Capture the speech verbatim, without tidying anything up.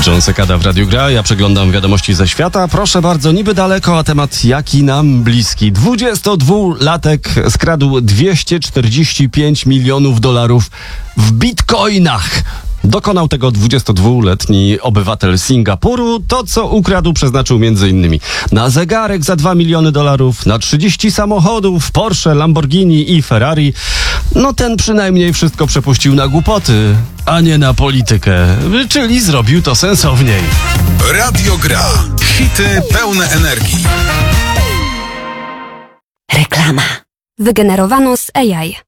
John Sekada w Radiu Gra. Ja przeglądam wiadomości ze świata. Proszę bardzo, niby daleko, a temat jaki nam bliski. dwudziestodwulatek skradł dwieście czterdzieści pięć milionów dolarów w bitcoinach. Dokonał tego dwudziestodwuletni obywatel Singapuru. To, co ukradł, przeznaczył między innymi na zegarek za dwa miliony dolarów, na trzydzieści samochodów, Porsche, Lamborghini i Ferrari. No ten przynajmniej wszystko przepuścił na głupoty, a nie na politykę. Czyli zrobił to sensowniej. Radio Gra. Hity pełne energii. Reklama. Wygenerowano z A I.